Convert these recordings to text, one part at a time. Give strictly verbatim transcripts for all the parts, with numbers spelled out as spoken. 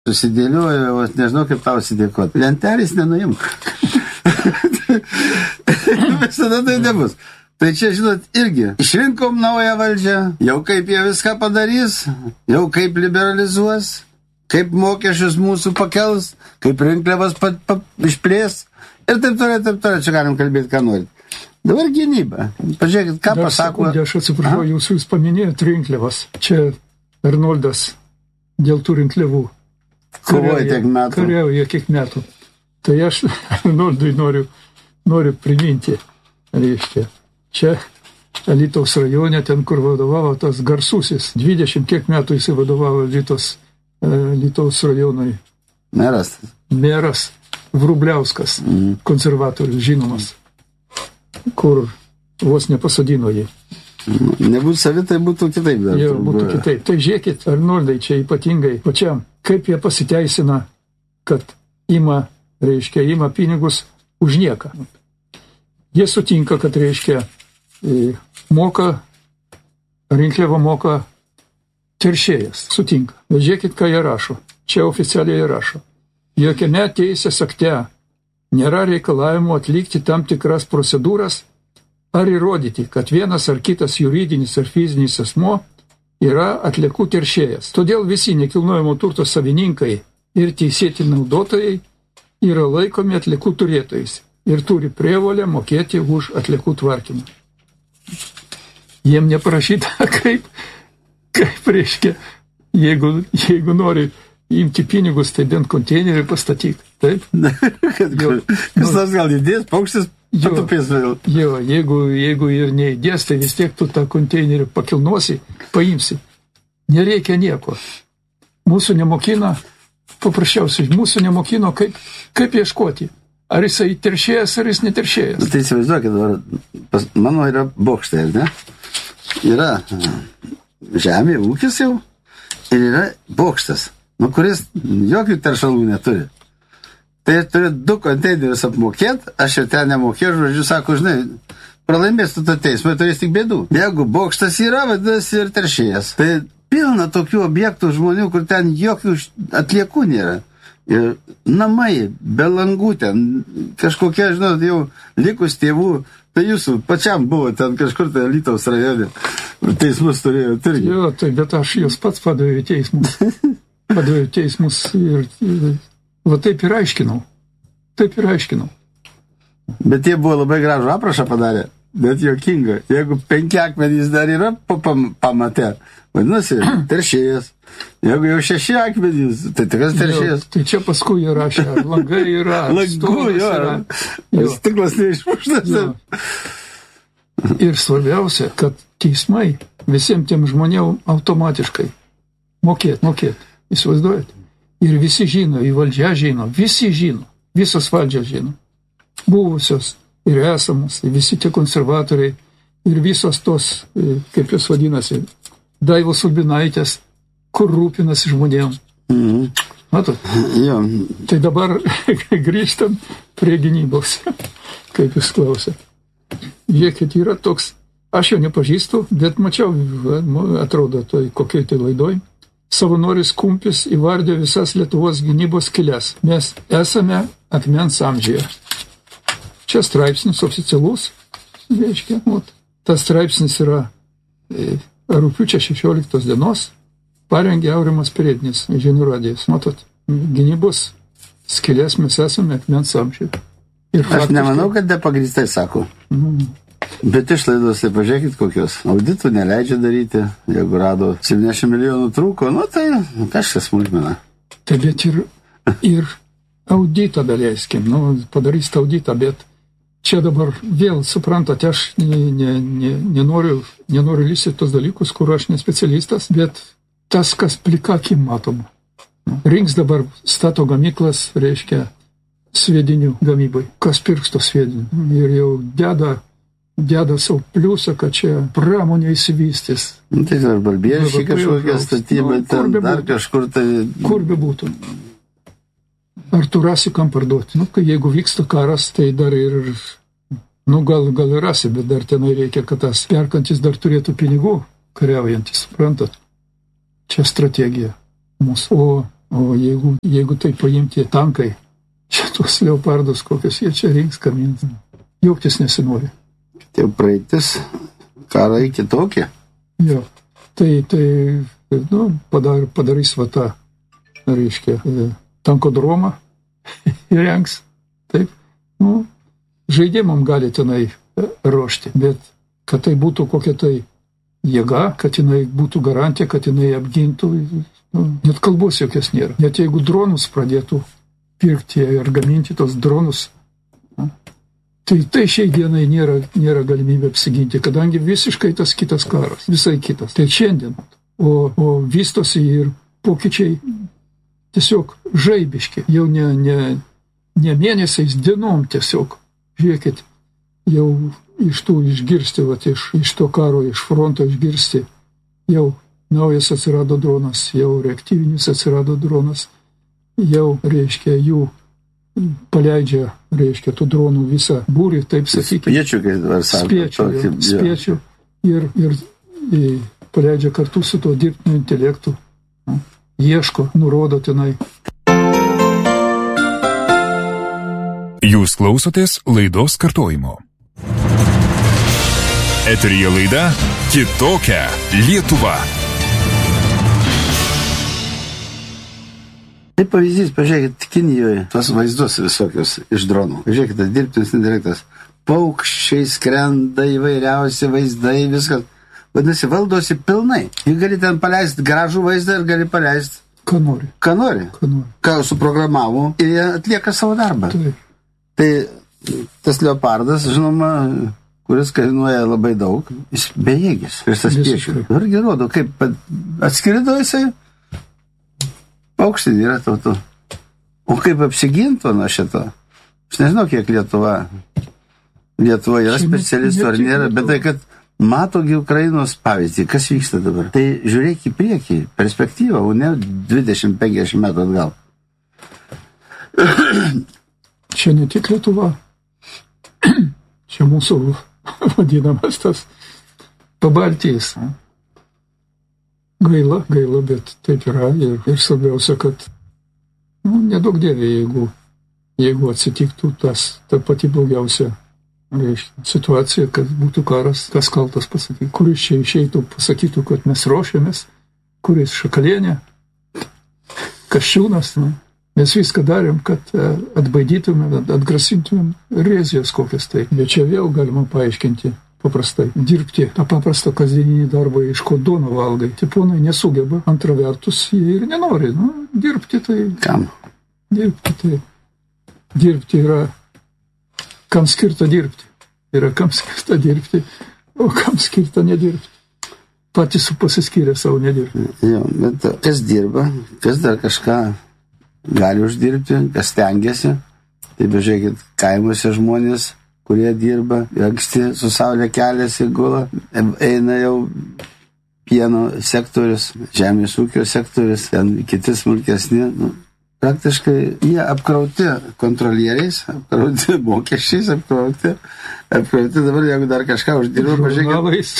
Susidėlioju, o nežinau, kaip tau atsidėkoti. Lentelės nenuimk. Visada tai nebus. Tai čia, žinot, irgi. Išrinkom naują valdžią, jau kaip jie viską padarys, jau kaip liberalizuos, kaip mokesčius mūsų pakels, kaip rinkliavas pa, pa, išplės. Ir taip toliau, taip toliau, čia galim kalbėti, ką norit. Dabar gynyba. Pažiūrėkit, ką Dar pasako. Sekundė, aš atsiprašau, jūs, jūs paminėjot rinkliavas. Čia Arnoldas dėl tų rinkliavų. Kovoja tiek metų. Kariauja kiek metų. Tai aš Arnoldui noriu, noriu priminti, reiškia, čia Alytaus rajone, ten, kur vadovavo tas garsusis, dvidešimt kiek metų jisai vadovavo Alytaus, Alytaus rajonui. Meras. Meras Vrubliauskas, mm. konservatorius žinomas, kur vos nepasadino jį. Nebūtų savi, tai būtų kitaip dar. Jau, būtų kitaip. Tai žiūrėkit, Arnoldai, čia ypatingai pačiam, kaip jie pasiteisina, kad ima, reiškia, ima pinigus už nieką. Jie sutinka, kad, reiškia, moka, rinkliavą moka teršėjas. Sutinka. Bet žiūrėkit, ką jie rašo. Čia oficialiai jie rašo. Jokiame teisės akte nėra reikalavimo atlikti tam tikras procedūras ar įrodyti, kad vienas ar kitas juridinis ar fizinis asmuo yra atliekų teršėjas. Todėl visi nekilnojamo turto savininkai ir teisėti naudotojai yra laikomi atliekų turėtojais ir turi prievolę mokėti už atliekų tvarkymą. Jiem neparašyta, kaip, kaip reiškia, jeigu, jeigu nori imti pinigus, tai bent konteinerį pastatyk. Taip? Kas nors gal įdės, paukštis patupės vėl. Jo, jeigu, jeigu ir neįdės, tai vis tiek tu tą konteinerį pakilnosi, paimsi. Nereikia nieko. Mūsų nemokino, paprasčiausiai, mūsų nemokino, kaip, kaip ieškoti. Ar jisai teršėjas, ar jis neteršėjas. Tai įsivaizduokit, dabar, pas, mano yra bokštai, ne? Yra žemė, ūkis jau, ir yra bokštas, nu, kuris jokių teršalų neturi. Tai turi du konteinerius apmokėti, aš jau ten nemokėjau, žodžiu, sako, žinai, pralaimės tu to teismą, turės tik bėdų. Jeigu bokštas yra, vadinasi ir teršėjas. Tai pilna tokių objektų žmonių, kur ten jokių atliekų nėra. Ir namai, be langų ten, kažkokie, žinot, jau likus tėvų, tai jūsų pačiam buvo ten kažkur tai Alytaus rajone. Teismus turėjo irgi. Jo, tai bet aš jos pats padaviau teismus. Padaviau teismus ir... ir va taip ir aiškinau. Taip ir aiškinau. Bet jie buvo labai gražų aprašą padarę, bet juokinga. Jeigu penki akmenys dar yra pamate, vadinasi, teršėjas. Jeigu jau šeši akmenys, tai tikras teršėjas. Jo, tai čia paskui jie rašė, langai yra, langų, jo, yra. Jo. Stiklas neišmuštas. Ir svarbiausia, kad teismai visiems tiem žmonėm automatiškai mokėt, mokėt. Įsivaizduojate? Ir visi žino, į valdžią žino, visi žino, visos valdžios žino. Buvusios ir esamos, ir visi tie konservatoriai, ir visos tos, kaip jos vadinasi, Daivos Ulbinaitės, kur rūpinasi žmonėm. Mm-hmm. Matot? Jo. Tai dabar grįžtam prie gynybos, kaip jūs klausė. Žiūrėkit, yra toks, aš jo nepažįstu, bet mačiau, atrodo, toj kokioj tai laidoj. Savanoris Kumpis įvardė visas Lietuvos gynybos skylės. Mes esame akmens amžiuje. Čia straipsnis oficialus, reiškia, ot. Tas straipsnis yra e, rugpjūčio šešioliktos dienos, parengė Aurimas Perednis, žinių radijas. Matot, gynybos skylės mes esame akmens amžiuje. Ir aš faktiškai... nemanau, kad nepagrįstai sako. Mm. Bet išlaidos, tai pažiūrėkit kokios. Auditų neleidžia daryti, jeigu rado septyniasdešimt milijonų trūko, nu tai kažkas smulkmena. Tai bet ir, ir auditą daleiskim, nu, padarys auditą, bet čia dabar vėl, suprantate, aš ne, ne, ne, nenoriu, nenoriu lįsti tos dalykus, kur aš ne specialistas, bet tas, kas plikakim matom. Rinks dabar stato gamyklas, reiškia, sviedinių gamybai. Kas pirks to sviedinių? Ir jau deda deda savo pliusą, kad čia pramonė įsivystys. Tai dar Balbieriškai kažkokia statyba, nu, ten dar kažkur tai... Kur be būtų? Ar tu rasi kam parduoti? Nu, kai jeigu vyksta karas, tai dar ir... Nu, gal, gal ir rasi, bet dar tenai reikia, kad tas perkantis dar turėtų pinigų kariaujantis, suprantat? Čia strategija mūsų. O O jeigu, jeigu tai paimti tankai, šitos leopardus kokius, jie čia rinks kamins. Jauktis nesinori. Tai praeitis, karai kitokie. Jo, tai, tai nu, padar, padarys va tą, reiškia, tankodromą įrengs. Taip, nu, žaidimam gali tenai ruošti, bet kad tai būtų kokia tai jėga, kad jinai būtų garantija, kad jinai apgintų, nu, net kalbos jokios nėra. Net jeigu dronus pradėtų pirkti ir gaminti tos dronus, nu, tai, tai šiai dienai nėra, nėra galimybė apsiginti, kadangi visiškai tas kitas karas, visai kitas. Tai šiandien. O, o vystosi ir pokyčiai tiesiog žaibiški, jau ne, ne, ne mėnesiais, dienom tiesiog. Žiūrėkit, jau iš tų išgirsti, vat, iš, iš to karo, iš fronto išgirsti, jau naujas atsirado dronas, jau reaktyvinis atsirado dronas, jau, reiškia, jų paleidžia, reiškia, tų dronų visą būrį, taip sakykime. Spiečių, kaip dabar sako. Spiečių, jau, spiečių ir, ir, ir paleidžia kartu su to dirbtiniu intelektu. Ieško, nurodo tenai. Jūs klausotės laidos kartojimo. Eteryje laida Kitokia Lietuva. Tai pavyzdys, pažiūrėkit, Kinijoje tos vaizdus visokius iš dronų. Pažiūrėkit, dirbtinis intelektas. Paukščiai skrenda, įvairiausi vaizdai, viskas. Vadinasi, valdosi pilnai. Jį gali ten paleisti gražų vaizdą ir gali paleisti. Ką nori. Ką nori. Ką nori. Ką suprogramavo ir jie atlieka savo darbą. Taip. Tai tas leopardas, žinoma, kuris kainuoja labai daug, jis bejėgis prieš tas spiečių. Irgi rodo, kaip atskrido jisai, paukštinį yra tautų. O kaip apsiginto nuo šito? Aš nežinau, kiek Lietuva, Lietuva yra specialistų ar nėra, bet tai, kad matogi Ukrainos pavyzdį, kas vyksta dabar. Tai žiūrėk į priekį, perspektyvą, o ne dvidešimt penkiasdešimt metų atgal. Čia ne tik Lietuva, čia mūsų vadinamas tas Pabaltijos. Gaila, gaila, bet taip yra ir, ir svarbiausia, kad nu, nedaug dėvė, jeigu, jeigu atsitiktų tas, ta pati blogiausia reiškia, situacija, kad būtų karas, kas kaltas pasakyti, kuris čia išeitų, pasakytų, kad mes ruošiamės, kuris Šakalienė, Kasčiūnas, nu. Mes viską darėm, kad atbaidytumėm, atgrasintumėm rezijas kokias tai. Bet čia vėl galima paaiškinti paprastai. Dirbti tą paprastą kasdieninį darbą, iš ko duoną valgai. Tie ponai nesugeba, antra vertus, jie ir nenori. Nu, dirbti tai... Kam? Dirbti tai... Dirbti yra... Kam skirta dirbti. Yra kam skirta dirbti, o kam skirta nedirbti. Patys pasiskyrė savo nedirbti. Jo, bet kas dirba, kas dar kažką... gali uždirbti, kas stengiasi. Tai bežiūrėkit, kaimuose žmonės, kurie dirba, anksti su saulė keliasi, gula, eina jau pieno sektorius, žemės ūkio sektorius, ten kiti smulkesni. Nu, praktiškai jie apkrauti kontrolieriais, apkrauti mokesčiais, apkrauti, apkrauti dabar, jeigu dar kažką uždirba, žurnalais.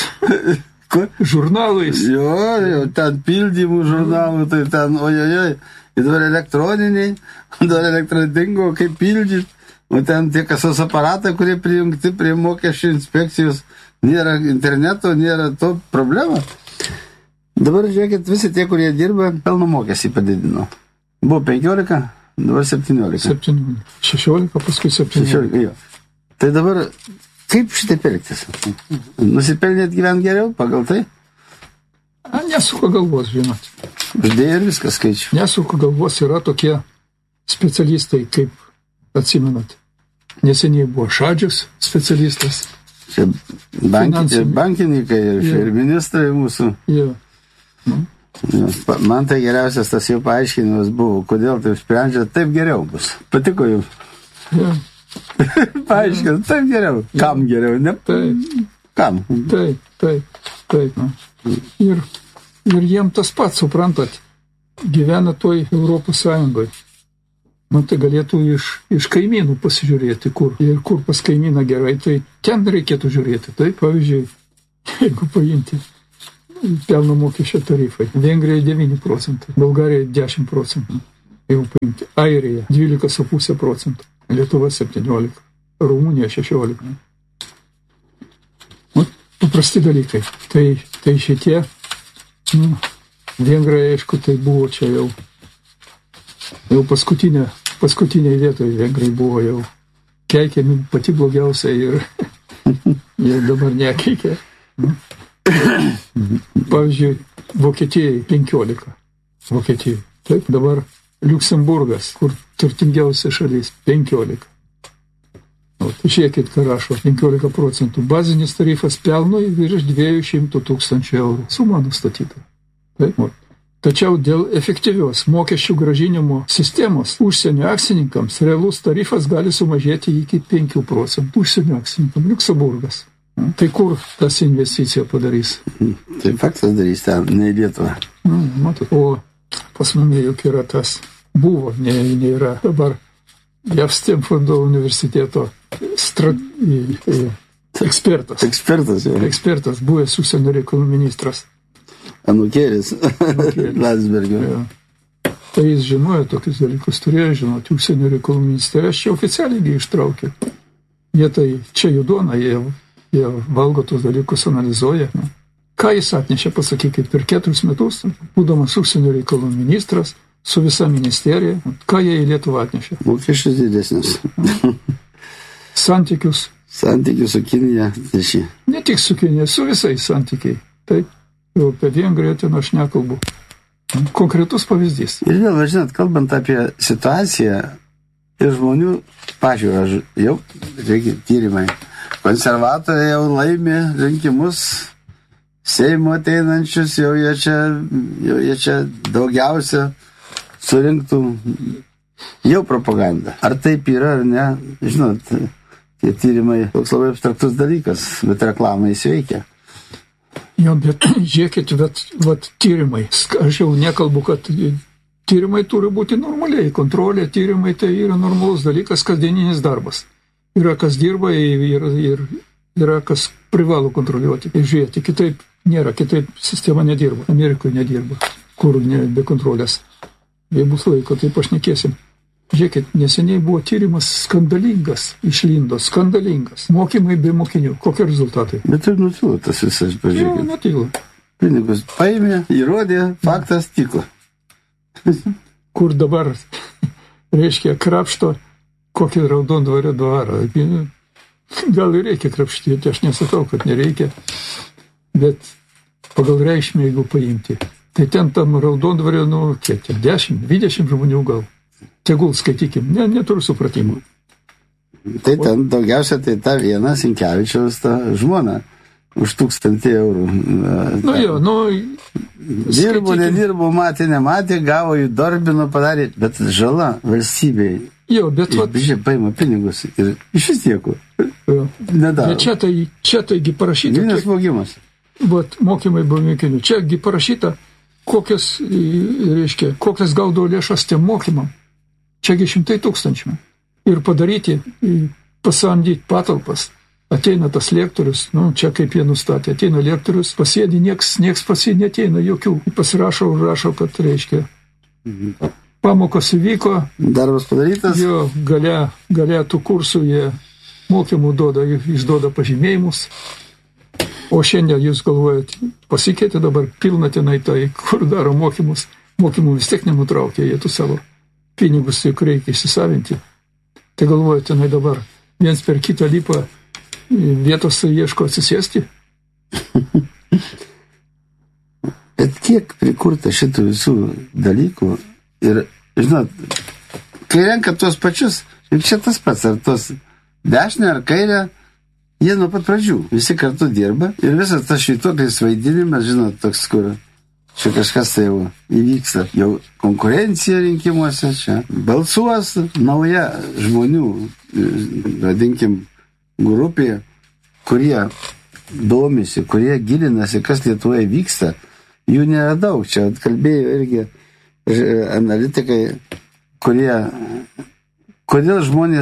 Žurnalais. Jo, jo, ten pildymų žurnalų, tai ten, ojojoj. Ir dabar elektroniniai, dabar elektroninį dingo, kaip pildyti, o ten tie kasos aparatai, kurie prijungti prie mokesčių inspekcijos, nėra interneto, nėra to problema. Dabar žiūrėkit, visi tie, kurie dirba, pelno mokestį padidino. Buvo penkiolika, dabar septyniolika. septyniolika. šešiolika, paskui septyniolika. Jo. Tai dabar, kaip šitaip elgtis? Nusipelnėt gyventi geriau pagal tai? A, nesuka galvos, žinot. Uždėjo ir viskas skaičiu. Nesuka galvos, yra tokie specialistai, kaip atsimenat. Neseniai buvo Šadžius specialistas. Čia banki, bankininkai ir, ja. Ir ministrai mūsų. Ja. Nu. Ja. Man tai geriausias tas jau paaiškinimas buvo, kodėl taip sprendžia, taip geriau bus. Patiko jums? Ja. Paaiškint, taip geriau. Ja. Kam geriau? Ne? Taip. Kam? Taip, taip, taip. Nu. Ir, ir jiem tas pats, suprantat, gyvena toj Europos Sąjungoje. Nu, tai galėtų iš, iš kaimynų pasižiūrėti, kur. Ir kur pas kaimyną gerai, tai ten reikėtų žiūrėti. Tai, pavyzdžiui, jeigu paimti, pelno mokesčio tarifai. Vengrija devyni procentai, Bulgarija dešimt procentų. Jau paimti. Airija dvylika su pusė procentų, Lietuva septyniolika, Rumunija šešiolika. Nu, paprasti dalykai. Tai, tai šitie, nu, Vengrija, aišku, tai buvo čia jau, jau paskutinė, paskutiniai vietoje Vengrai buvo jau keikiami pati blogiausia ir jie dabar nekeikia. Pavyzdžiui, Vokietijai penkiolika. Vokietijai. Taip, dabar Liuksemburgas, kur turtingiausia šalis, penkiolika. O, tai žiūrėkit, ką rašo, penkiolika procentų. Bazinis tarifas pelnui virš dviejų šimtų tūkstančių eurų. Suma nustatyta. Taip, o. Tačiau dėl efektyvios mokesčių gražinimo sistemos užsienio akcininkams realus tarifas gali sumažėti iki penkių procentų. Užsienio akcininkams Liuksemburgas. Tai kur tas investicija padarys? Tai faktas darys ten, ne į Lietuvą. Nu, matot, o pas mumi juk yra tas, buvo, ne, ne yra dabar J A V Stanfordo universiteto strat... ekspertas. Ekspertas, jau. Ekspertas, buvęs užsienio reikalų ministras. Anukėlis, Landsbergio. Ja. Tai jis žinojo tokius dalykus, turėjo žinoti užsienio reikalų ministerija, aš čia oficialiai ištraukė. Jie tai čia jų duona, jie, jie valgo tos dalykus, analizuoja. Ne? Ką jis atnešė, pasakykit, per keturis metus, būdamas užsienio reikalų ministras, su visa ministerija, ką jie į Lietuvą atnešė? Mokesčius didesnius. Santykius. Santykius su Kinija. Ne tik su Kinija, su visais santykiai. Taip. Jau apie Vengriją ten aš nekalbu. Konkretus pavyzdys. Ir vėl, žinot, kalbant apie situaciją ir žmonių pažiūrą, jau reikia tyrimai. Konservatoriai jau laimi rinkimus, Seimo ateinančius, jau jie čia, jau jie čia daugiausia surinktų jau propagandą. Ar taip yra, ar ne? Žinot, tie tyrimai toks labai abstraktus dalykas, bet reklamai įsiveikia. Jo, bet žiūrėkit, bet vat, tyrimai. Aš jau nekalbu, kad tyrimai turi būti normaliai. Kontrolė, tyrimai tai yra normalus dalykas, kasdieninis darbas. Yra kas dirba ir, ir yra kas privalo kontroliuoti. Ir žiūrėti, kitaip nėra, kitaip sistema nedirba. Amerikoje nedirba, kur ne, be kontrolės. Jei bus laiko, tai pašnekėsim. Žiūrėkit, neseniai buvo tyrimas skandalingas, išlindo, skandalingas. Mokymai be mokinių. Kokie rezultatai? Bet ir nutilo tas visas, pažiūrėkit. Jo, nutilo. Pinigus paėmė, įrodė, faktas tiko. Kur dabar, reiškia, krapšto kokį Raudondvario dvarą. Gal ir reikia krapštyti, aš nesakau, kad nereikia. Bet pagal reikšmę, jeigu paimti. Tai ten tam Raudondvario, nu, kiek, dešimt, dvidešimt žmonių gal. Tegul skaitykim, ne, neturiu supratimo. Tai ten daugiausia tai ta viena Sinkevičiaus ta žmona už tūkstantį eurų. Nu jo, nu... Dirbo, nedirbo, matė, nematė, gavo jų darbino, padarė, bet žala valstybei. Jo, bet... Bižiai paima pinigus ir iš vis nieko. Nedaro. Bet čia, tai, čia taigi parašyta... Vienas mokymas. Vat, mokymai buvo mokinių. Čia gi parašyta, kokias, reiškia, kokias gaudavo lėšas tiem mokymam. Čiagi šimtai tūkstančių. Ir padaryti, pasamdyti patalpas. Ateina tas lektorius, nu, čia kaip jie nustatė, ateina lektorius, pasėdi, nieks, nieks pasėdi neteina, jokių. Pasirašo, užrašo, kad reiškia. Pamokos įvyko. Darbas padarytas. Jo, gale, gale tų kursų jie mokymų duoda, išduoda pažymėjimus. O šiandien jūs galvojat, pasikeitė dabar pilna tenai tai, kur daro mokymus. Mokymų vis tiek nenutraukė, jie tų savo pinigus, juk reikia įsisavinti. Tai galvoju, tenai dabar viens per kitą lipa vietos ieško atsisėsti. Bet kiek prikurta šitų visų dalykų ir, žinot, kai renka tuos pačius, ir čia tas pats, ar tos dešinę ar kairę, jie nuo pat pradžių, visi kartu dirba ir visas tas švytuoklis vaidinimas, žinot, toks, kur čia kažkas tai jau įvyksta, jau konkurencija rinkimuose, čia balsuos nauja žmonių, vadinkim, grupė, kurie domisi, kurie gilinasi, kas Lietuvoje vyksta, jų nėra daug. Čia kalbėjo irgi analitikai, kurie, kodėl žmonės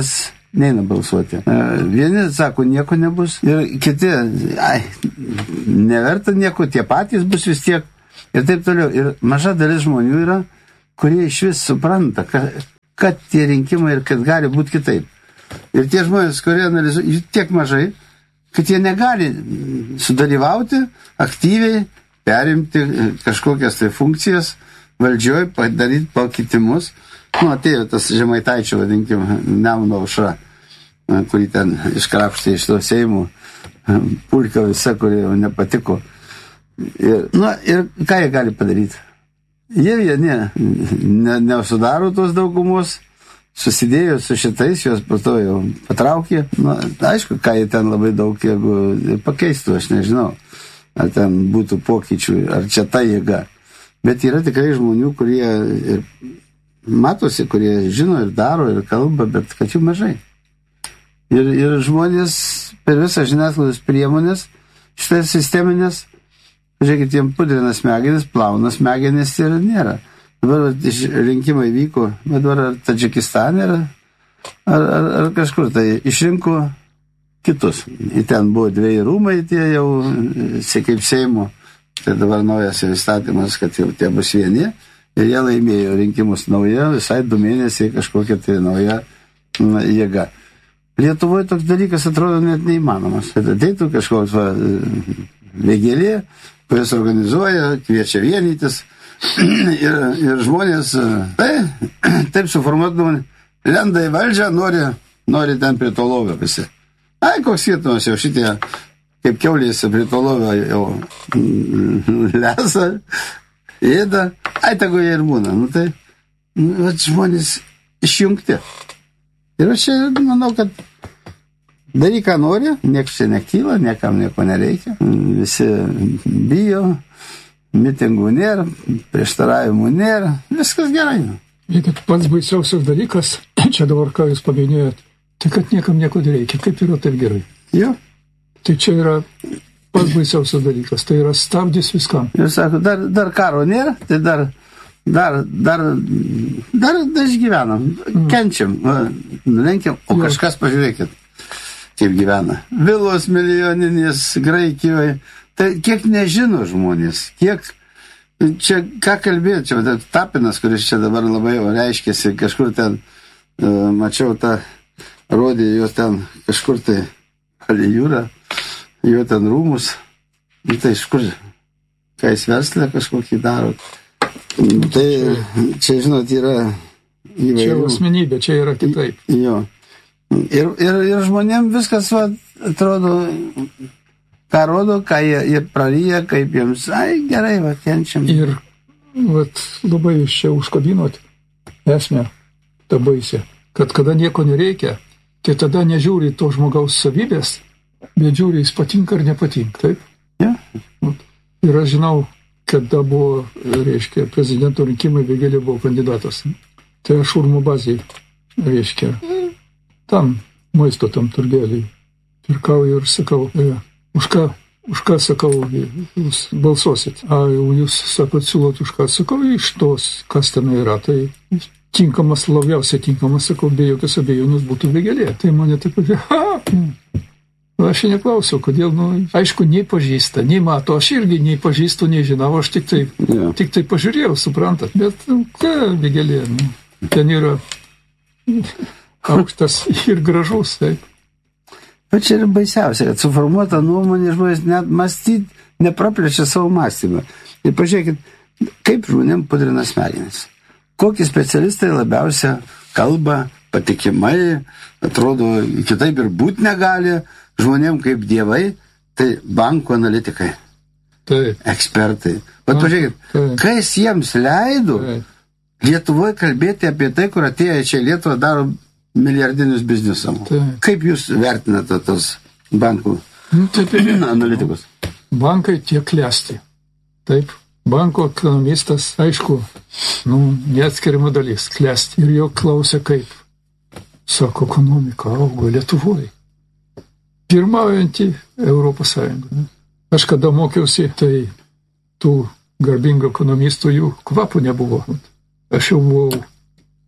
neina balsuoti. Vieni sako, nieko nebus. Ir kiti, ai, neverta nieko, tie patys bus vis tiek. Ir taip toliau. Ir maža dalis žmonių yra, kurie iš vis supranta, kad, kad tie rinkimai ir kad gali būti kitaip. Ir tie žmonės, kurie analizuoja, jų tiek mažai, kad jie negali sudalyvauti aktyviai, perimti kažkokias tai funkcijas valdžioj, padaryti pakitimus. Nu, atėjo tas Žemaitaičio, vadinkim, Nemuno aušra, kurį ten iškrapštė iš to Seimų, pulka visa, kuri jau nepatiko. Ir, nu, ir ką jie gali padaryti? Jie, jie ne, ne, nesudaro tos daugumos, susidėjo su šitais, juos po to jau patraukė. Nu, aišku, ką jie ten labai daug, jeigu pakeistų, aš nežinau, ar ten būtų pokyčių, ar čia ta jėga. Bet yra tikrai žmonių, kurie ir matosi, kurie žino ir daro ir kalba, bet kad jų mažai. Ir, ir žmonės per visą žiniasklaidos priemonės, šitas sisteminės, žiūrėkit, jiem pudrina smegenis, plauna smegenis ir nėra. Dabar rinkimai vyko, bet dabar ar Tadžikistane, ar, ar, ar, ar kažkur, tai išrinko kitus. Ir ten buvo dviejai rūmai, tie jau, kaip Seimo, tai dabar naujas įstatymas, kad jau tie bus vieni, ir jie laimėjo rinkimus nauja, visai du mėnesiai kažkokia tai nauja na, jėga. Lietuvoje toks dalykas atrodo net neįmanomas. Tai ateitų kažkoks va, Vėgėlė, kuris organizuoja, kviečia vienytis, ir, ir žmonės tai, taip suformuodami, lenda į valdžią, nori, nori ten prie to lovio visi. Ai, koks skirtumas jau šitie, kaip kiaulės prie to lovio jau lesa, ėda, ai, tegu jie ir būna. Nu, tai nu, žmonės išjungti. Ir aš čia manau, kad daryk, ką nori, nieks čia nekyla, niekam nieko nereikia. Visi bijo, mitingų nėra, prieštaravimų nėra, viskas gerai. Žiūrėkit, pats baisiausias dalykas, čia dabar ką jūs paminėjot, tai kad niekam nieko nereikia, kaip yra taip gerai. Jo. Tai čia yra pats baisiausias dalykas, tai yra stabdys viskam. Ir sako, dar, dar karo nėra, tai dar, dar, dar, dar, dar išgyvenam, mm. kenčiam, nulenkiam, o jo. Kažkas pažiūrėkit, kaip gyvena. Vilos milijoninės Graikijoje. Tai kiek nežino žmonės, kiek, čia ką kalbėti, čia Tapinas, kuris čia dabar labai reiškėsi, kažkur ten, uh, mačiau tą, rodė jo ten, kažkur tai, palei jūrą, jo ten rūmus, nu, tai iš kur, ką jis verslę kažkokį daro. Tai čia, žinot, yra įvairių. Čia asmenybė, čia yra kitaip. Jo. Ir, ir, ir žmonėm viskas, va, atrodo, ką rodo, ką jie, jie praryja, kaip jiems, ai, gerai, va, kenčiam. Ir, vat, labai jūs čia užkabinot esmę, tą baisę, kad kada nieko nereikia, tai tada nežiūri to žmogaus savybės, bet žiūri, jis patinka ar nepatinka, taip? Ja. Ir aš žinau, kada buvo, reiškia, prezidento rinkimai, Vėgėlė buvo kandidatas. Tai aš Urmo bazėje, reiškia, tam maisto tam turgelį pirkauju ir sakau, e, už ką, už ką, sakau, jūs balsuosit. A, jūs, sakot, siūlot už ką, sakau, iš tos, kas ten yra, tai tinkamas, labiausiai tinkamas, sakau, be jokios abejonės būtų Vėgėlė. Tai mane taip, ha, aš neklausiau, kodėl, nu, aišku, nei pažįsta, nei mato, aš irgi nei pažįstu, nei žinau, aš tik tai, yeah. tik tai pažiūrėjau, suprantat, bet, nu, ką Vėgėlė, nu, ten yra aukštas ir gražus, taip. Bet čia yra baisiausia, kad suformuota nuomonė žmonės net mąstyti, nepraplečia savo mąstymą. Ir pažiūrėkit, kaip žmonėm pudrina smegenis. Kokie specialistai labiausia kalba patikimai, atrodo, kitaip ir būt negali, žmonėm kaip dievai, tai bankų analitikai, taip. Ekspertai. Bet pažiūrėkit, taip. Kas jiems leido taip. Lietuvoje kalbėti apie tai, kur atėjo čia Lietuvą daro milijardinius biznius. Kaip jūs vertinate tos bankų nu, taip, analitikus? Bankai tiek klesti. Taip, banko ekonomistas, aišku, nu, neatskiriama dalis, klesti. Ir jo klausia kaip. Sako, ekonomika augo Lietuvoje. Pirmaujantį Europos Sąjungą. Aš kada mokiausi, tai tų garbingų ekonomistų jų kvapų nebuvo. Aš jau buvau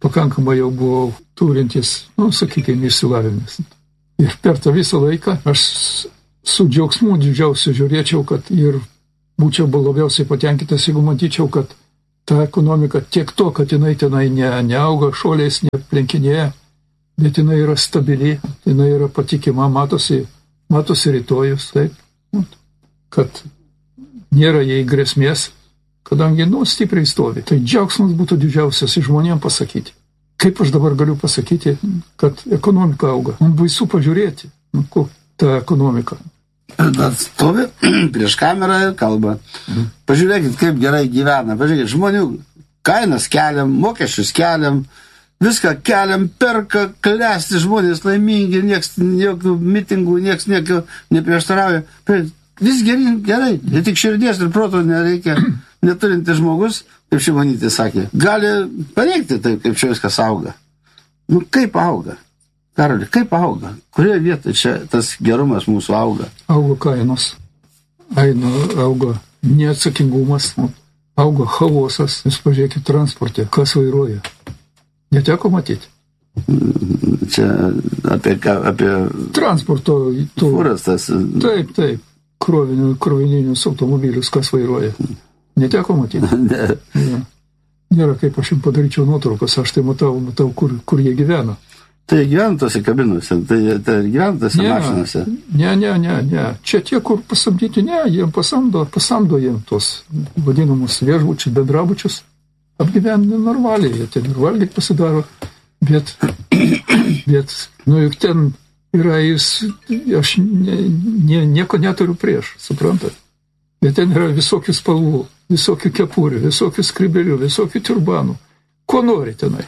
pakankamai jau buvau turintis, nu, sakykime, išsilavinęs. Ir per tą visą laiką aš su džiaugsmu didžiausiu žiūrėčiau, kad ir būčiau labiausiai patenkintas, jeigu matyčiau, kad ta ekonomika tiek to, kad jinai tenai ne, neauga šuoliais, neplenkinėja, bet jinai yra stabili, jinai yra patikima, matosi, matosi rytojus, taip, kad nėra jai grėsmės, kadangi, nu, stipriai stovi. Tai džiaugsmas būtų didžiausias žmonėm pasakyti. Kaip aš dabar galiu pasakyti, kad ekonomika auga? Man baisu pažiūrėti, nu, kur ta ekonomika. Bet stovi prieš kamerą ir kalba. Pažiūrėkit, kaip gerai gyvena. Pažiūrėkit, žmonių kainas keliam, mokesčius keliam, viską keliam, perka, klesti žmonės laimingi, nieks, jokių mitingų, nieks nieko neprieštarauja. Vis gerai, gerai, ir tik širdies ir proto nereikia, neturinti žmogus, kaip Šimonytė sakė, gali paneigti taip, kaip čia viskas auga. Nu, kaip auga? Karoli, kaip auga? Kurioje vietoje čia tas gerumas mūsų auga? Auga kainos, Aino, auga neatsakingumas, auga chaosas. Jūs pažiūrėkit transporte, kas vairuoja. Neteko matyti. Čia apie, apie transporto fūras tas. Taip, taip. Krovinių, krovininius automobilius, kas vairuoja. Neteko matyti? Ne. Ja. Nėra, kaip aš jums padaryčiau nuotraukas, aš tai matau, matau kur, kur jie gyvena. Tai gyvena tose kabinuose, tai, tai gyvena tose mašinose. Ne, ne, ne, ne. Čia tie, kur pasamdyti, ne, jiem pasamdo, pasamdo jiem tos vadinamus viešbučius, bendrabučius, apgyvena normaliai, jie ten ir valgyti pasidaro, bet, bet, nu, juk ten yra jis, aš ne, ne, nieko neturiu prieš, suprantat? Bet ten yra visokių spalvų, visokių kepurių, visokių skribelių, visokių turbanų. Ko nori tenai?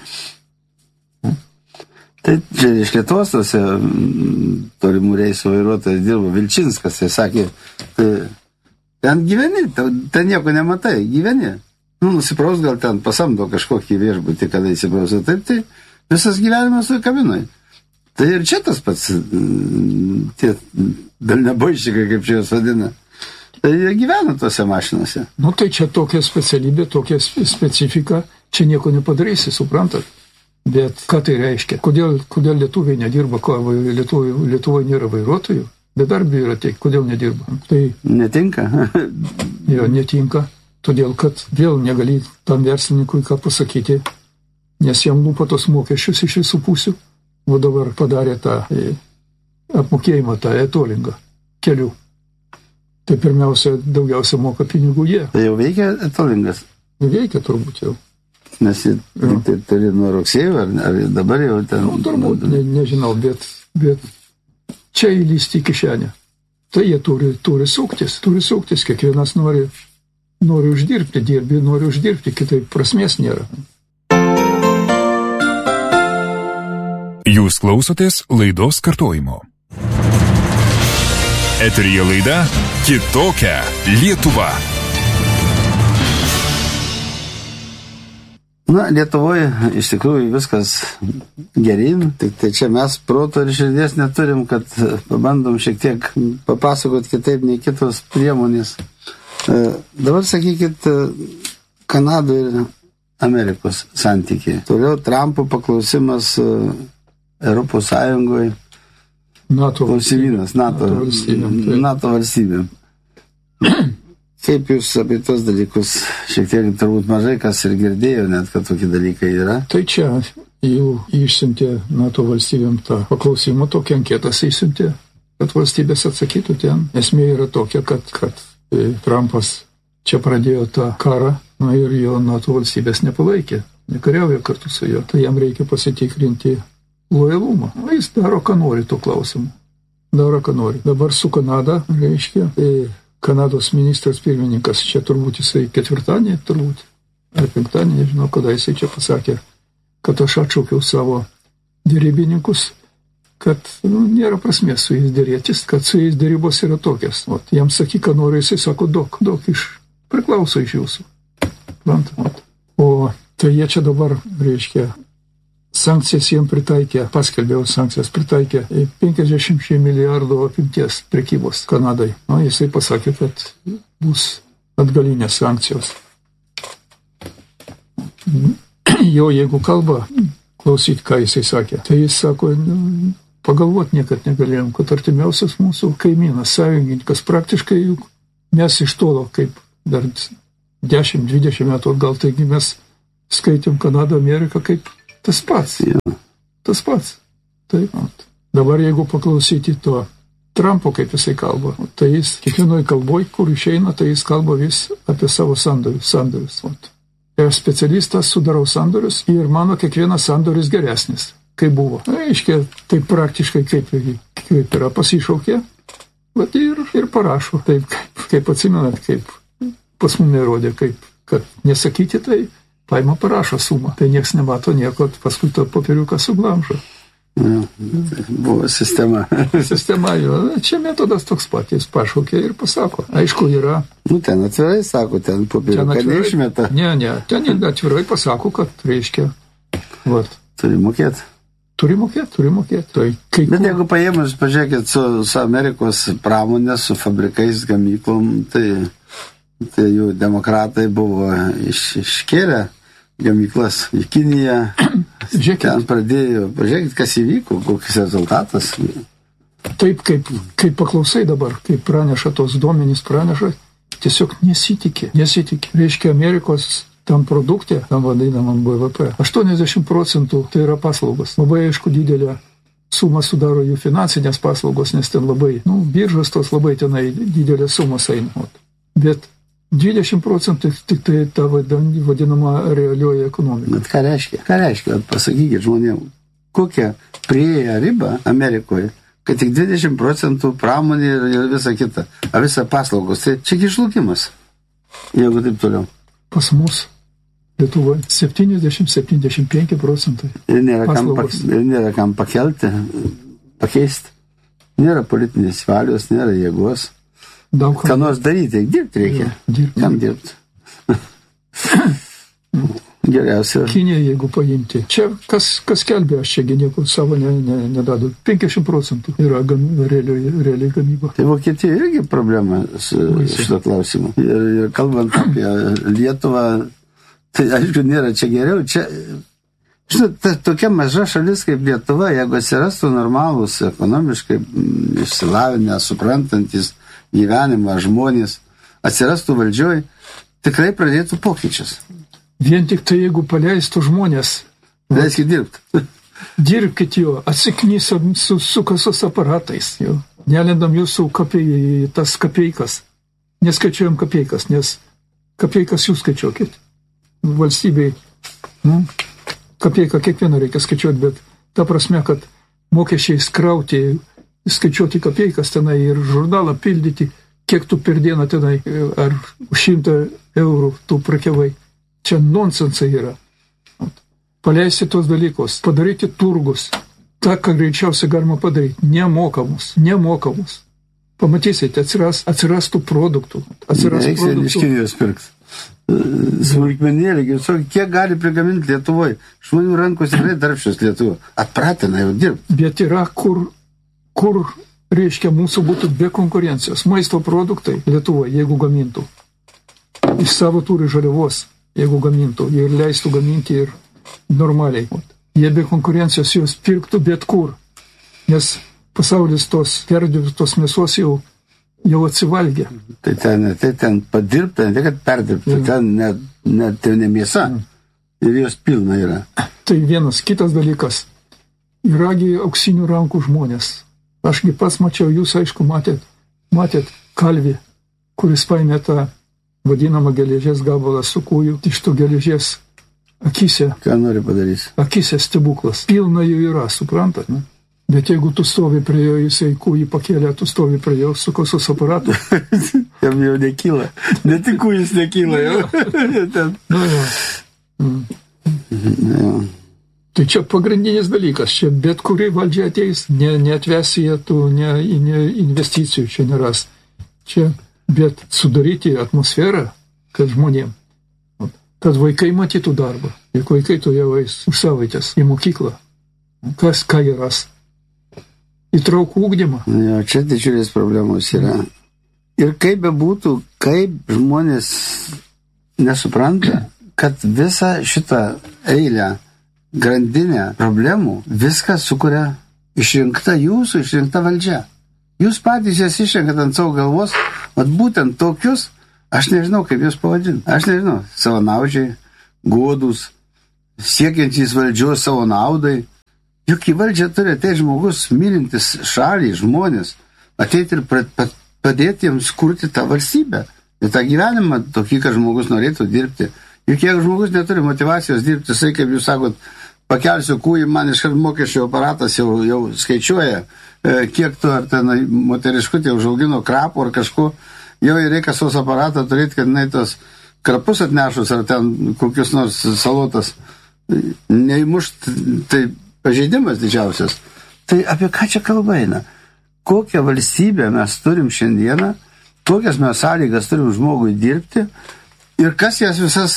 Tai čia iš Lietuvos tose tolimų reisų vairuotojas dirbo Vilčinskas, tai sakė, tai ten gyveni, ten nieko nematai, gyveni. Nu, nusipraus gal ten pasamdo kažkokį viešbutį, kada įsipraus, taip, tai visas gyvenimas toj kabinoj. Tai ir čia tas pats, tie dalnebaišikai, kaip čia jos vadina. Tai jie gyvena tose mašinose. Nu, tai čia tokia specialybė, tokia specifika, čia nieko nepadarysi, suprantat? Bet ką tai reiškia? Kodėl, kodėl lietuviai nedirba, ko Lietuvoje, Lietuvoje nėra vairuotojų? Bedarbių yra tiek, kodėl nedirba? Tai netinka. Jo, netinka, todėl kad vėl negali tam verslininkui ką pasakyti, nes jam lupa tos mokesčius iš visų pusių. O dabar padarė tą e, apmokėjimą, tą etolingą kelių. Tai pirmiausia, daugiausia moka pinigų jie. Tai jau veikia etolingas? Veikia turbūt jau. Nes jie tai turi nuo rugsėjo, ar, ar dabar jau ten... Nu, turbūt, ne, nežinau, bet, bet čia įlysti į kišenę. Tai jie turi, turi suktis, turi suktis, kiekvienas nori, nori uždirbti, dirbi, nori uždirbti, kitaip prasmės nėra. Jūs klausotės laidos kartojimo. Eteryje laida Kitokia Lietuva. Na, Lietuvoje iš tikrųjų viskas gerin, tik tai čia mes proto ir širdies neturim, kad pabandom šiek tiek papasakot kitaip nei kitos priemonės. Dabar sakykit, Kanado ir Amerikos santykiai. Toliau Trumpo paklausimas Europos Sąjungoje. NATO klausimynas, NATO, NATO valstybėm. NATO valstybėm. Kaip jūs apie tos dalykus šiek tiek turbūt mažai kas ir girdėjo, net kad tokie dalykai yra? Tai čia jau išsiuntė NATO valstybėm tą paklausimą, tokią anketas išsiuntė, kad valstybės atsakytų ten. Esmė yra tokia, kad, kad Trumpas čia pradėjo tą karą, na ir jo NATO valstybės nepalaikė, nekariauja kartu su juo. Tai jam reikia pasitikrinti lojalumą. O jis daro, ką nori tuo klausimu. Daro, ką nori. Dabar su Kanada, reiškia, tai Kanados ministras pirmininkas, čia turbūt jisai ketvirtadienį, turbūt, ar penktadienį, nežinau, kada jisai čia pasakė, kad aš atšaukiau savo dėrybininkus, kad nu, nėra prasmės su jais dėrėtis, kad su jais dėrybos yra tokias. O jam sakyk, ką nori, jisai sako, daug, daug iš, priklauso iš jūsų. Plantamot. O tai jie čia dabar, reiškia, sankcijas jiems pritaikė, paskelbėjau sankcijas pritaikė penkiasdešimt milijardų apimties prekybos Kanadai. O jisai pasakė, kad bus atgalinės sankcijos. jo jeigu kalba, klausyt, ką jisai sakė, tai jis sako, nu, pagalvot niekad negalėjom, kad artimiausias mūsų kaimynas, sąjungininkas, praktiškai juk mes iš tolo, kaip dar dešimt dvidešimt metų atgal, taigi mes skaitėm Kanadą, Ameriką kaip tas pats. Yeah. Tas pats. Taip. Dabar jeigu paklausyti to Trumpo, kaip jisai kalba, tai jis kiekvienoj kalboj, kur išeina, tai jis kalba vis apie savo sandorius. sandorius. Aš specialistas sudarau sandorius ir mano kiekvienas sandoris geresnis, kaip buvo. Aiškiai, tai praktiškai kaip, kaip yra pasišaukė, bet ir, ir parašo. Taip, kaip, kaip atsimenat, kaip pas mumi rodė, kaip, kad nesakyti, tai paima parašo sumą. Tai nieks nemato nieko, paskui to popieriuką suglamžo. Ja, buvo sistema. Sistema, jo. Čia metodas toks pat, jis pašaukė ir pasako. Aišku, yra... Nu, ten atvirai sako, ten popieriuką neišmeta. Ne, ne, ten atvirai pasako, kad reiškia, vat. Turi mokėti. Turi mokėti, turi mokėti. Tai, kai Bet kur... jeigu paėmus, pažiūrėkit, su, su Amerikos pramonė, su fabrikais, gamyklom, tai, tai jų demokratai buvo iš, iškėlę gamyklas į Kiniją. Žiūrėkit. Ten pradėjo, pažiūrėkit, kas įvyko, kokias rezultatas. Taip, kaip, kaip paklausai dabar, kaip praneša tos duomenys praneša, tiesiog nesitikė, nesitikė. Reiškia, Amerikos tam produkte, tam vadinamam B V P, aštuoniasdešimt procentų tai yra paslaugos. Labai aišku, didelė suma sudaro jų finansinės paslaugos, nes ten labai, nu, biržos tos labai tenai didelė sumos eina. Bet dvidešimt procentų tik tai ta vadinama realioji ekonomika. Bet ką reiškia? Ką reiškia? Pasakykit žmonėms, kokią prieėję ribą Amerikoje, kad tik dvidešimt procentų pramonė ir visa kita, o visa paslaugos. Tai čia išlukimas, jeigu taip toliau. Pas mus Lietuvoje septyniasdešimt septyniasdešimt penki procentai. Ir nėra, kam, ir nėra kam pakelti, pakeisti. Nėra politinės valios, nėra jėgos. Daug ką nors daryti, dirbti reikia. Dirbti. Kam dirbti? Geriausia. Kinija, jeigu paimti. Čia kas, kas kelbė, aš čia nieko savo ne, ne, nedadu. penkiasdešimt procentų yra gam, realiai, realiai gamyba. Tai Vokietija irgi problema su šito klausimu. Ir, ir kalbant apie Lietuvą, tai aišku, nėra čia geriau. Čia, žinot, ta, tokia maža šalis kaip Lietuva, jeigu atsirastų normalūs, ekonomiškai išsilavinę, suprantantis gyvenimą žmonės, atsirastų valdžioj, tikrai pradėtų pokyčius. Vien tik tai, jeigu paleistų žmonės. Leiskit dirbti. Dirbkit jo, atsiknysam su, su kasos aparatais. Jo. Nelendam jūsų kapei, tas kapeikas. Neskaičiuojam kapeikas, nes kapeikas jūs skaičiuokit. Valstybei, nu, kapeiką kiekvieną reikia skaičiuoti, bet ta prasme, kad mokesčiai skrauti, skaičiuoti kapeikas tenai ir žurnalą pildyti, kiek tu per dieną tenai, ar šimtą eurų tu prekiavai. Čia nonsensai yra. Paleisti tos dalykus, padaryti turgus, tą, ką greičiausiai galima padaryti, nemokamus, nemokamus. Pamatysite, atsiras, atsirastų produktų. Atsiras Reiks produktų. iš Kinijos pirks. Smulkmenėlį, kiek gali prigaminti Lietuvoje. Žmonių rankos tikrai darbščios Lietuvoje. Atpratina jau dirbti. Bet yra, kur, kur reiškia, mūsų būtų be konkurencijos. Maisto produktai Lietuvoje, jeigu gamintų, iš savo turi žaliavos, jeigu gamintų ir leistų gaminti ir normaliai. Jie be konkurencijos jos pirktų bet kur, nes pasaulis tos perdirbtos mėsos jau, jau atsivalgė. Tai ten, tai ten padirbta, ne tai, kad perdirbta, ja. Ten net ne, tai ne mėsa ja. Ir jos pilna yra. Tai vienas, kitas dalykas. Yragi auksinių rankų žmonės. Ašgi pats mačiau, jūs aišku matėt, matėt kalvį, kuris paėmė tą vadinamą geležies gabalą su kūju, iš to geležies akise. Ką nori padarys? Akise stebuklas. Pilna jų yra, suprantat, ne? Bet jeigu tu stovi prie jo, jisai kūjį pakėlė, tu stovi prie jo su kasos aparatu. Jam jau nekyla. Ne tik kūjis nekyla jau. Nu, jo. Mm. Ja. Tai čia pagrindinis dalykas. Čia bet kuri valdžia ateis, ne, neatvesi jie tų ne, ne investicijų, čia neras. Čia bet sudaryti atmosferą, kad žmonėm, kad vaikai matytų darbą. Juk vaikai to jau eis už savaitės į mokyklą. Kas, ką jie ras? Įtraukų ugdymą. Jo, čia didžiulės problemos yra. Ir kaip bebūtų, kaip žmonės nesupranta, kad visą šitą eilę grandinę problemų viską sukuria išrinkta jūsų, išrinkta valdžia. Jūs patys jas išrenkat ant savo galvos, vat būtent tokius, aš nežinau, kaip jūs pavadinti. Aš nežinau, savanaudžiai, godus, siekiantys valdžios savo naudai. Juk į valdžią turi ateiti žmogus, mylintis šalį, žmonės, ateiti ir padėti jiems kurti tą valstybę. Ir tą gyvenimą tokį, kad žmogus norėtų dirbti. Juk jeigu žmogus neturi motyvacijos dirbti, jisai, kaip jūs sakot, pakelsiu kūjį, man iškart mokesčio aparatas jau, jau skaičiuoja, kiek tu ar ten moteriškutė užaugino krapų ar kažko, jau reikia sos aparatą turėti, kad jinai tos krapus atnešus ar ten kokius nors salotas neįmušt, tai pažeidimas didžiausias. Tai apie ką čia kalba eina? Kokią valstybę mes turim šiandieną, kokias mes sąlygas turim žmogui dirbti ir kas jas visas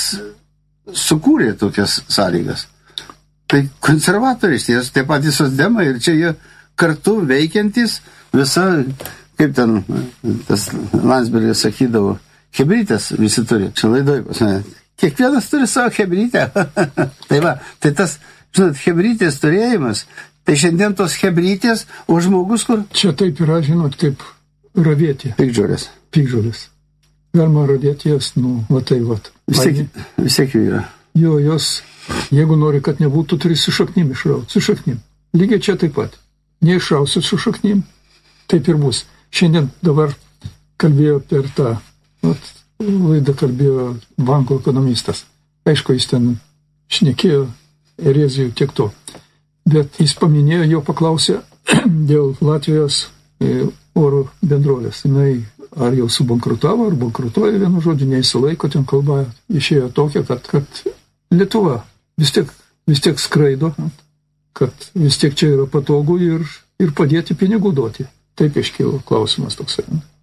sukūrė tokias sąlygas. Tai konservatoriai, tie patys socdemai ir čia jie kartu veikiantys visa, kaip ten tas Landsbergis sakydavo, hebrytės visi turi, čia laidoj pas mane. Kiekvienas turi savo hebrytę. Tai va, tai tas, žinot, hebrytės turėjimas, tai šiandien tos hebrytės, o žmogus kur? Čia taip yra, žinot, kaip ravėti. Pikdžiolės. Pikdžiolės. Galima ravėti jas, nu, va tai va. Vis tiek, vis tiek jų yra. Jo, jos, jeigu nori, kad nebūtų, turi su šaknim išrauti, su šaknim. Lygiai čia taip pat. Neišrausit su šaknim, taip ir bus. Šiandien dabar kalbėjo per tą, vat, laidą kalbėjo banko ekonomistas. Aišku, jis ten šnekėjo erezijų tiek to. Bet jis paminėjo, jo paklausė dėl Latvijos oro bendrovės. Jinai ar jau subankrutavo, ar bankrutuoja, vienu žodžiu, neįsilaiko, ten kalba išėjo tokia, kad, kad Lietuva vis tiek, vis tiek skraido, kad vis tiek čia yra patogu ir, ir padėti pinigų duoti. Taip iškilo klausimas toksai.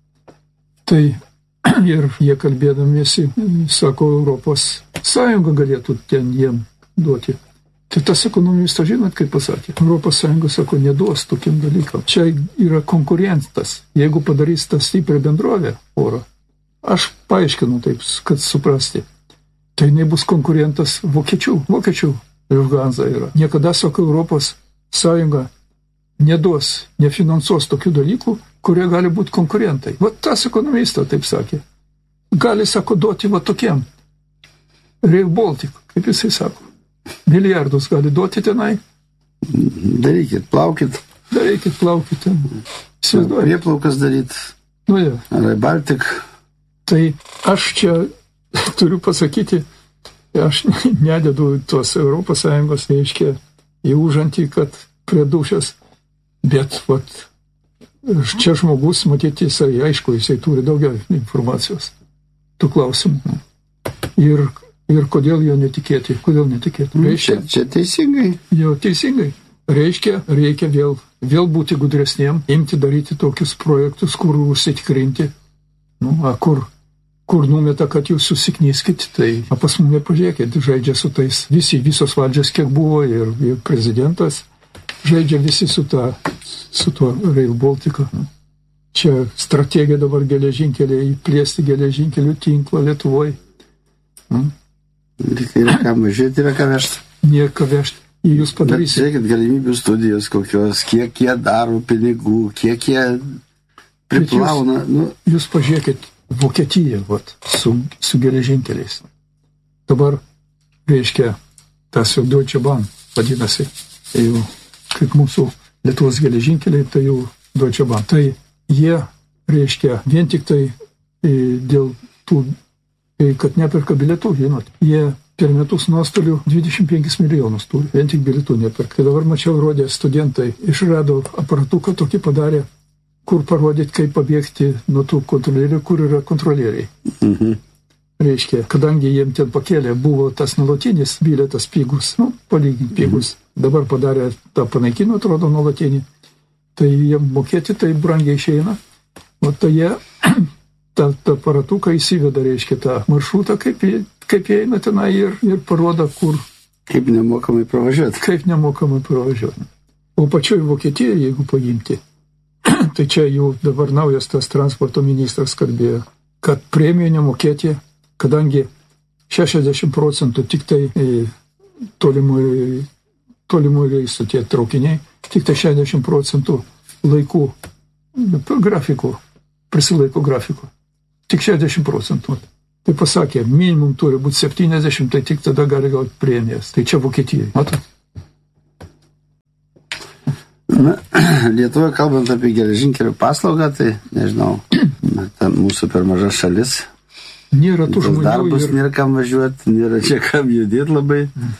Tai ir jie kalbėdamiesi, sako, Europos Sąjunga galėtų ten jiem duoti. Tai tas ekonomistas, žinot, kaip pasakė, Europos Sąjunga, sako, neduos tokiam dalykam. Čia yra konkurentas. Jeigu padarys tą stiprią bendrovę oro, aš paaiškinu taip, kad suprasti, tai nebus konkurentas vokiečių. Vokiečių Lufthansa yra. Niekada, sako, Europos Sąjunga neduos, nefinansuos tokių dalykų, kurie gali būti konkurentai. Va tas ekonomistas taip sakė. Gali, sako, duoti va tokiem. Rail Baltic, kaip jisai sako. Milijardus gali duoti tenai. Darykit, plaukit. Darykit, plaukit ten. Įsivaizduoju. Prieplaukas daryt. Nu, ja. Rail Baltic. Tai aš čia turiu pasakyti, aš nededu tos Europos Sąjungos, reiškia, į užantį, kad prie dušės, bet vat, čia žmogus, matyti, jisai, aišku, jisai turi daugiau informacijos, tų klausimų. Ir, ir kodėl jo netikėti, kodėl netikėti. Reiškia, čia, čia teisingai. Jo, teisingai. Reiškia, reikia vėl, vėl būti gudresniem, imti daryti tokius projektus, kur užsitikrinti, nu, a, kur kur numeta, kad jūs susiknyskit, tai a, pas mumi pažiūrėkit, žaidžia su tais visi, visos valdžios, kiek buvo, ir, ir prezidentas žaidžia visi su, ta, su tuo Rail Baltica. Čia strategija dabar geležinkeliai, plėsti geležinkelių tinklą Lietuvoje. Hmm? Yra ką mažėti, yra ką vežti. Nėra ką vežti. Jūs padarysite. Žiūrėkit, galimybių studijos kokios, kiek jie daro pinigų, kiek jie priplauna. Jūs, nu. jūs pažiūrėkit, Vokietija, vat, su, su geležinkeliais. Dabar, reiškia, tas jau Deutsche Bahn vadinasi, tai jau kaip mūsų Lietuvos geležinkeliai, tai jau Deutsche Bahn. Tai jie, reiškia, vien tik tai dėl tų, kad neperka bilietų, žinot, jie per metus nuostolių dvidešimt penkis milijonus turi, vien tik bilietų neperka. Tai dabar mačiau, rodė studentai, išrado aparatuką tokį padarė, kur parodyti, kaip pabėgti nuo tų kontrolierių, kur yra kontrolieriai. Mhm. Reiškia, kadangi jiem ten pakėlė, buvo tas nuolatinis bilietas pigus, nu, palyginti pigus. Mhm. Dabar padarė tą panaikino, atrodo, nuolatinį. Tai jiem mokėti, tai brangiai išeina. O tai jie tą, tą aparatuką įsiveda, reiškia, tą maršrutą, kaip, kaip jie eina tenai ir, ir parodo, kur. Kaip nemokamai pravažiuoti. Kaip nemokamai pravažiuoti. O pačioj Vokietijoje, jeigu paimti, tai čia jau dabar naujas tas transporto ministras kalbėjo, kad premijų nemokėti, kadangi šešiasdešimt procentų tik tai tolimųjų tolimų reisų tie traukiniai, tik tai šešiasdešimt procentų laikų, grafikų, prisilaiko grafikų. Tik šešiasdešimt procentų. Tai pasakė, minimum turi būti septyniasdešimt, tai tik tada gali gauti premijas. Tai čia Vokietijai. Matot? Na, Lietuvoje, kalbant apie geležinkelių paslaugą, tai, nežinau, ta mūsų per maža šalis. Nėra tų žmonių. Darbus ir... nėra kam važiuoti, nėra čia kam judėti labai.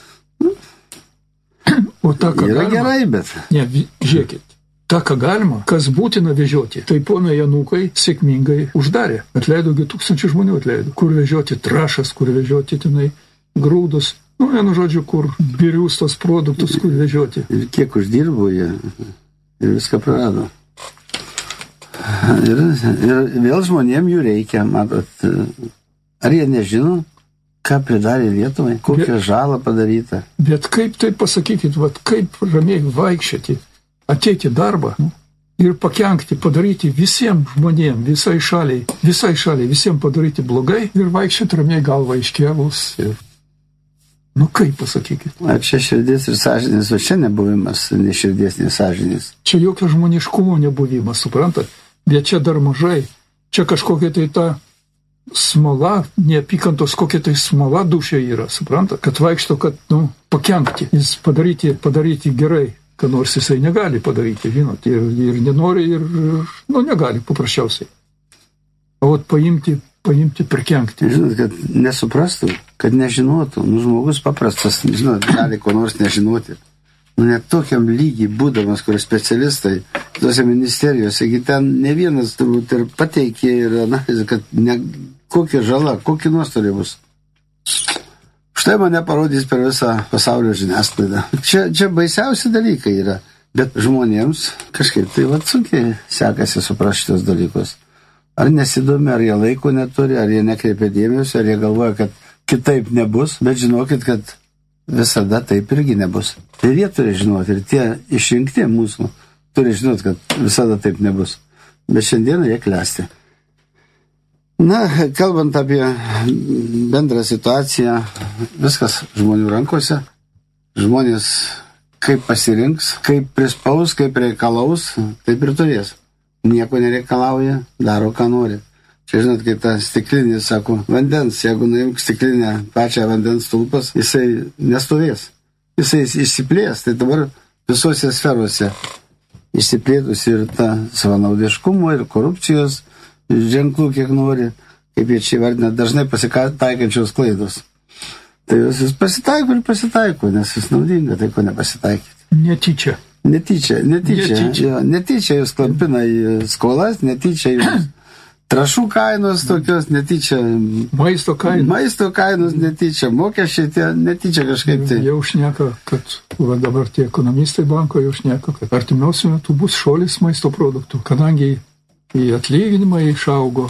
O ta, ką yra galima, gerai, bet... Ne, žiūrėkit. Ta, ką galima, kas būtina vežioti, tai ponai Janukai sėkmingai uždarė. Atleido, tūkstančių žmonių atleido. Kur vežioti trašas, kur vežioti tenai grūdus. Nu, vienu žodžiu, kur birius tos produktus, kur vežioti. Ir kiek uždirbo jie. Ir viską prarado. Ir, ir vėl žmonėm jų reikia, matot. Ar jie nežino, ką pridarė Lietuvai? Kokią bet, žalą padaryta? Bet kaip tai pasakykit, vat, kaip ramiai vaikščioti, ateiti darbą ir pakenkti, padaryti visiems žmonėm, visai šaliai, visai šaliai, visiems padaryti blogai ir vaikščioti ramiai galvą iškėlus. Ir... Nu kaip pasakykit? Ar čia širdis ir sąžinės, o čia nebuvimas, ne širdis, ne sąžinės. Čia jokio žmoniškumo nebuvimas, suprantat? Bet čia dar mažai. Čia kažkokia tai ta smala, neapykantos kokia tai smala dušė yra, suprantat? Kad vaikšto, kad, nu, pakenkti, jis padaryti, padaryti gerai, kad nors jisai negali padaryti, žinot, ir, ir nenori, ir, nu, negali paprasčiausiai. O vat paimti, paimti, perkenkti. Žinot, kad nesuprastų, kad nežinotų, nu, žmogus paprastas, žinot, gali ko nors nežinoti. Nu, net tokiam lygiai būdamas, kur specialistai, tose ministerijose, ten ne vienas turbūt ir pateikė ir analizė, kad ne, kokia žala, kokie nuostoliai bus. Štai mane parodys per visą pasaulio žiniasklaidą. Čia, čia baisiausi dalykai yra, bet žmonėms kažkaip tai vat sunkiai sekasi suprasti šitos dalykus. Ar nesidomi, ar jie laiko neturi, ar jie nekreipia dėmesio, ar jie galvoja, kad kitaip nebus, bet žinokit, kad visada taip irgi nebus. Ir jie turi žinoti, ir tie išrinkti mūsų turi žinoti, kad visada taip nebus. Bet šiandieną jie klesti. Na, kalbant apie bendrą situaciją, viskas žmonių rankose. Žmonės kaip pasirinks, kaip prispaus, kaip reikalaus, taip ir turės. Nieko nereikalauja, daro, ką nori. Čia, žinot, kai ta stiklinė, sako, vandens, jeigu nuimk stiklinę pačią vandens tulpas, jisai nestovės. Jisai išsiplės, tai dabar visose sferose išsiplėtus ir ta savanaudiškumo ir korupcijos ženklų, kiek nori, kaip jie čia vardina, dažnai pasitaikančios klaidos. Tai jūs pasitaiko ir pasitaiko, nes jūs naudinga, tai ko nepasitaikyti. Netyčia. Netyčia, netyčia. Netyčia, jo, netyčia jūs klampina į skolas, netyčia jūs trašų kainos tokios, netyčia. Maisto kainos. Maisto kainos netyčia, mokesčiai tie netyčia kažkaip tai. Jau šneka, kad va, dabar tie ekonomistai banko jau šneka, kad artimiausiu metu bus šuolis maisto produktų, kadangi į atlyginimą išaugo.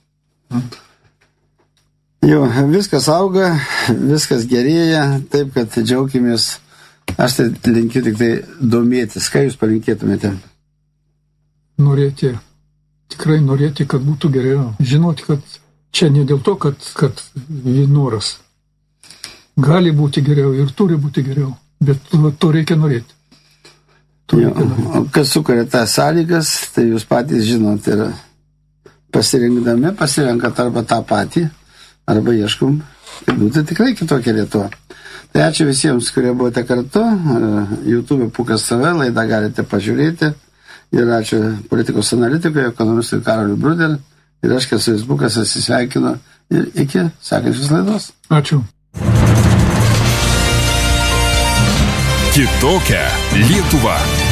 Jo, viskas auga, viskas gerėja, taip kad džiaukimės. Aš tai linkiu tik tai domėtis. Ką jūs palinkėtumėte? Norėti, tikrai norėti, kad būtų geriau. Žinoti, kad čia ne dėl to, kad, kad noras. Gali būti geriau ir turi būti geriau, bet to reikia norėti. To jo, reikia norėti. Kas sukuria tas sąlygas, tai jūs patys žinot ir pasirinkdami, pasirenkat arba tą patį, arba ieškom, kad būtų tikrai kitokia Lietuva. Tai ačiū visiems, kurie buvote kartu. YouTube Pūkas T V laidą galite pažiūrėti. Ir ačiū politikos analitikui, ekonomistui Karoliui Brudel. Ir aš, kas Facebookas, atsisveikinu. Ir iki sekančios laidos. Ačiū. Kitokia Lietuva.